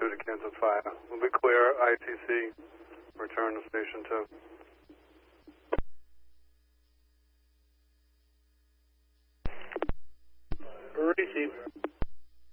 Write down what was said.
to Kansas 5. We'll be clear, ITC, return to Station 2. Receive.